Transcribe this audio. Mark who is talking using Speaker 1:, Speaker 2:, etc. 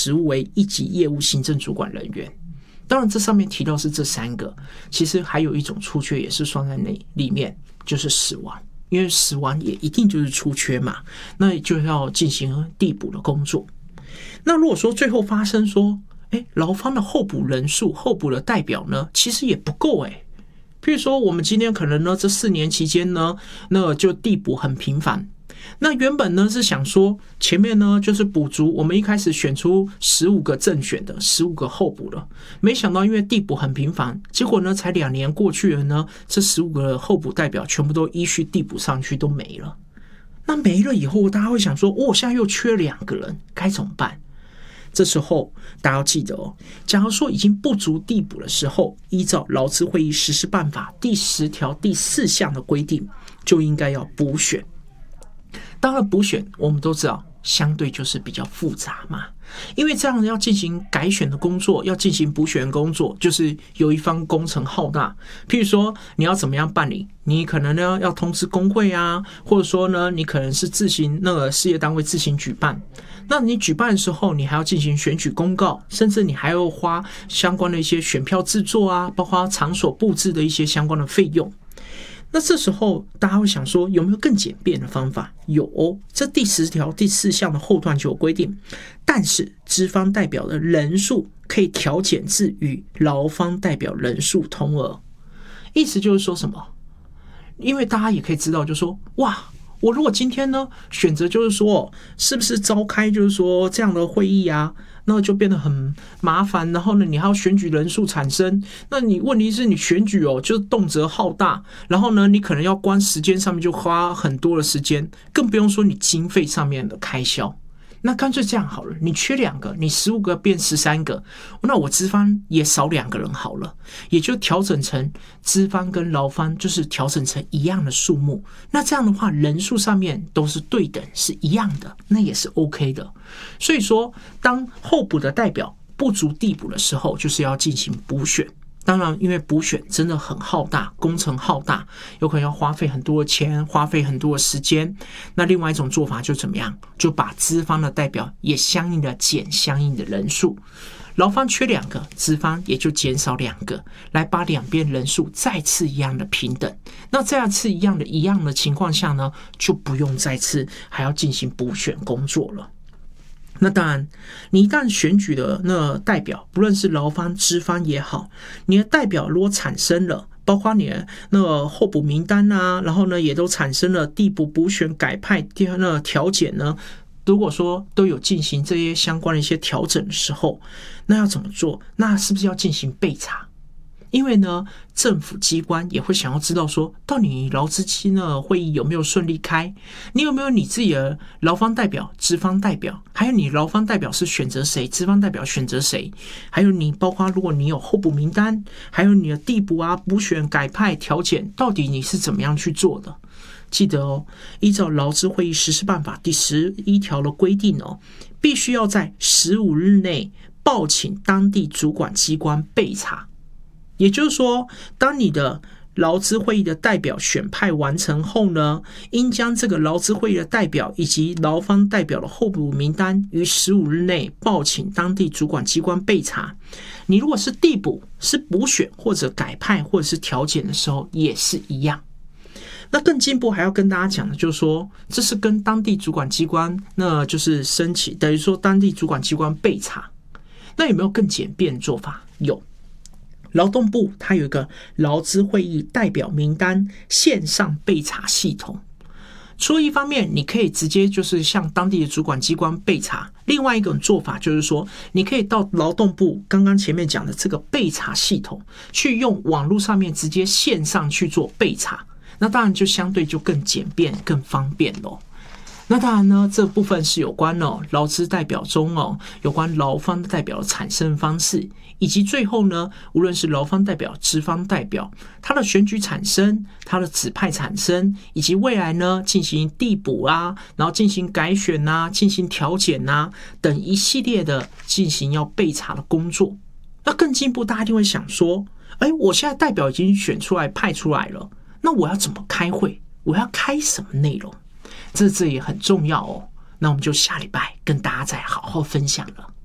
Speaker 1: 职务为一级业务行政主管人员。当然这上面提到是这3个，其实还有一种出缺也是算在里面，就是死亡。因为死亡也一定就是出缺嘛，那就要进行递补的工作。那如果说最后发生说劳方的候补人数、候补的代表呢，其实也不够譬如说我们今天可能呢这4年期间呢，那就递补很频繁。那原本呢是想说前面呢就是补足，我们一开始选出15个正选的，15个候补的，没想到因为递补很频繁，结果呢才2年过去了呢，这15个候补代表全部都依序递补上去都没了。那没了以后，大家会想说现在又缺2个人，该怎么办？这时候大家要记得假如说已经不足递补的时候，依照劳资会议实施办法第10条第4项的规定，就应该要补选。当然补选我们都知道相对就是比较复杂嘛，因为这样要进行改选的工作，要进行补选的工作，就是有一番工程浩大。譬如说你要怎么样办理，你可能呢要通知工会啊，或者说呢你可能是自行那个事业单位自行举办。那你举办的时候，你还要进行选举公告，甚至你还要花相关的一些选票制作啊，包括场所布置的一些相关的费用。那这时候大家会想说有没有更简便的方法？有这第10条第4项的后段就有规定，但是资方代表的人数可以调减至与劳方代表人数同额。意思就是说什么？因为大家也可以知道，就是说我如果今天呢选择就是说是不是召开就是说这样的会议啊，那就变得很麻烦，然后呢你还要选举人数产生，那你问题是你选举就是动辄浩大，然后呢你可能要光时间上面就花很多的时间，更不用说你经费上面的开销。那干脆这样好了，你缺2个，你15个变13个，那我资方也少2个人好了，也就调整成资方跟劳方就是调整成一样的数目，那这样的话人数上面都是对等是一样的，那也是 OK 的。所以说当候补的代表不足递补的时候，就是要进行补选。当然因为补选真的很浩大，工程浩大，有可能要花费很多的钱，花费很多的时间。那另外一种做法就怎么样，就把资方的代表也相应的减相应的人数，劳方缺2个，资方也就减少2个，来把两边人数再次一样的平等。那这样次一样的情况下呢，就不用再次还要进行补选工作了。那当然你一旦选举的那代表，不论是劳方资方也好，你的代表如果产生了，包括你的那个候补名单啊，然后呢也都产生了递补、补选、改派那调减呢，如果说都有进行这些相关的一些调整的时候，那要怎么做？那是不是要进行备查？因为呢政府机关也会想要知道说，到底你劳资期呢会议有没有顺利开，你有没有你自己的劳方代表、资方代表，还有你劳方代表是选择谁，资方代表选择谁，还有你包括如果你有候补名单，还有你的递补啊、补选、改派、调减，到底你是怎么样去做的？记得依照劳资会议实施办法第11条的规定必须要在15日内报请当地主管机关备查。也就是说，当你的劳资会议的代表选派完成后呢，应将这个劳资会议的代表以及劳方代表的候补名单于15日内报请当地主管机关备查。你如果是递补、是补选或者改派或者是调减的时候也是一样。那更进一步还要跟大家讲的就是说，这是跟当地主管机关那就是申请，等于说当地主管机关备查。那有没有更简便的做法？有。劳动部它有一个劳资会议代表名单线上备查系统，除了一方面你可以直接就是向当地的主管机关备查，另外一种做法就是说，你可以到劳动部刚刚前面讲的这个备查系统去用网络上面直接线上去做备查，那当然就相对就更简便更方便咯。那当然呢，这部分是有关劳资代表中有关劳方代表的产生方式，以及最后呢，无论是劳方代表、资方代表，他的选举产生、他的指派产生，以及未来呢进行递补啊，然后进行改选啊、进行调减啊等一系列的进行要备查的工作。那更进一步，大家一定会想说，我现在代表已经选出来、派出来了，那我要怎么开会？我要开什么内容？这也很重要那我们就下礼拜跟大家再好好分享了。